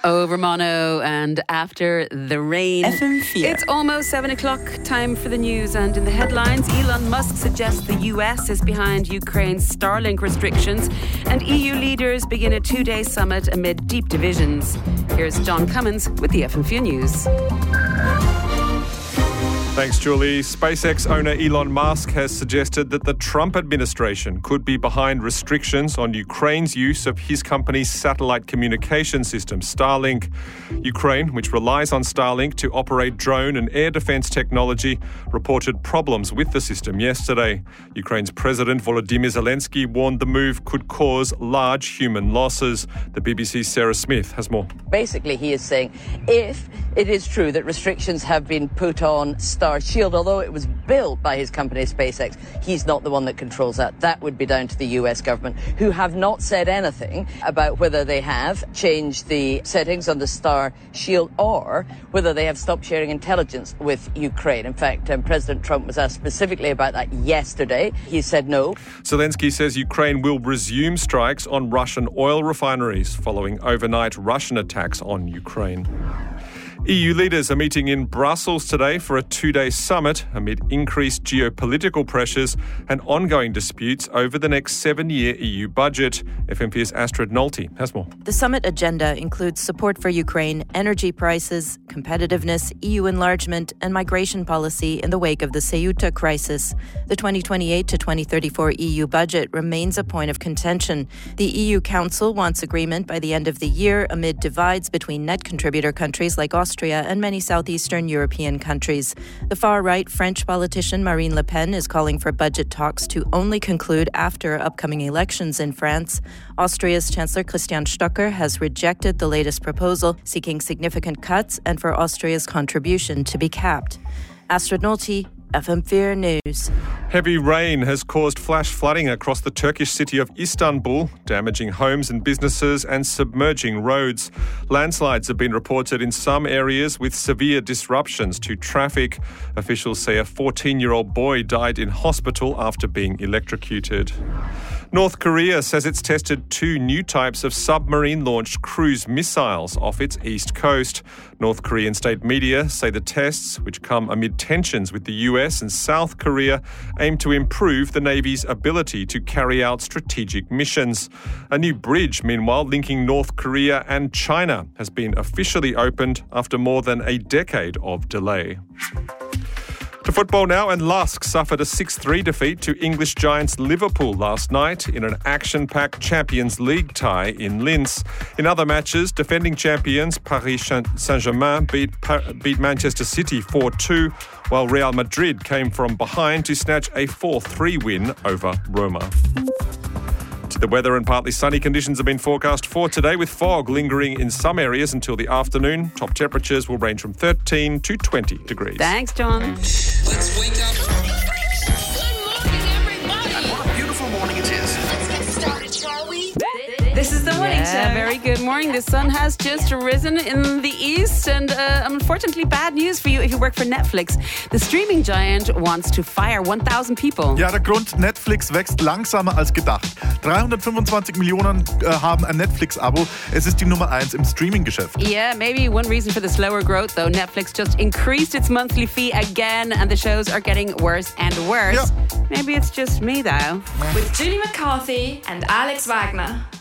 Over mono and after the rain. FM4. It's almost 7 o'clock, time for the news. And in the headlines, Elon Musk suggests the US is behind Ukraine's Starlink restrictions, and EU leaders begin a 2-day summit amid deep divisions. Here's John Cummins with the FM4 News. Thanks, Julie. SpaceX owner Elon Musk has suggested that the Trump administration could be behind restrictions on Ukraine's use of his company's satellite communication system, Starlink. Ukraine, which relies on Starlink to operate drone and air defense technology, reported problems with the system yesterday. Ukraine's President Volodymyr Zelensky warned the move could cause large human losses. The BBC's Sarah Smith has more. Basically, he is saying if it is true that restrictions have been put on Starshield, although it was built by his company SpaceX, he's not the one that controls that. That would be down to the US government, who have not said anything about whether they have changed the settings on the Starshield or whether they have stopped sharing intelligence with Ukraine. In fact, President Trump was asked specifically about that yesterday. He said no. Zelensky says Ukraine will resume strikes on Russian oil refineries following overnight Russian attacks on Ukraine. EU leaders are meeting in Brussels today for a 2-day summit amid increased geopolitical pressures and ongoing disputes over the next 7-year EU budget. FM4's Astrid Nolte has more. The summit agenda includes support for Ukraine, energy prices, competitiveness, EU enlargement and migration policy in the wake of the Ceuta crisis. The 2028 to 2034 EU budget remains a point of contention. The EU Council wants agreement by the end of the year amid divides between net contributor countries like Austria and many southeastern European countries. The far-right French politician Marine Le Pen is calling for budget talks to only conclude after upcoming elections in France. Austria's Chancellor Christian Stocker has rejected the latest proposal, seeking significant cuts and for Austria's contribution to be capped. Astrid Nolte, FM4 News. Heavy rain has caused flash flooding across the Turkish city of Istanbul, damaging homes and businesses and submerging roads. Landslides have been reported in some areas with severe disruptions to traffic. Officials say a 14-year-old boy died in hospital after being electrocuted. North Korea says it's tested 2 new types of submarine-launched cruise missiles off its east coast. North Korean state media say the tests, which come amid tensions with the US and South Korea, aim to improve the Navy's ability to carry out strategic missions. A new bridge, meanwhile, linking North Korea and China has been officially opened after more than a decade of delay. To football now, and Lusk suffered a 6-3 defeat to English giants Liverpool last night in an action-packed Champions League tie in Linz. In other matches, defending champions Paris Saint-Germain beat Manchester City 4-2, while Real Madrid came from behind to snatch a 4-3 win over Roma. The weather and partly sunny conditions have been forecast for today, with fog lingering in some areas until the afternoon. Top temperatures will range from 13 to 20 degrees. Thanks, John. Let's wake up. Good morning, everybody. And what a beautiful morning it is. Let's get started, shall we? This is the morning show. Very good morning. The sun has just risen in the east, and unfortunately bad news for you if you work for Netflix. The streaming giant wants to fire 1,000 people. Ja, der Grund, Netflix wächst langsamer als gedacht. 325 Millionen haben ein Netflix-Abo. Es ist die Nummer 1 im Streaming-Geschäft. Yeah, maybe one reason for the slower growth, though. Netflix just increased its monthly fee again, and the shows are getting worse and worse. Yeah. Maybe it's just me, though. With Julie McCarthy and Alex Wagner.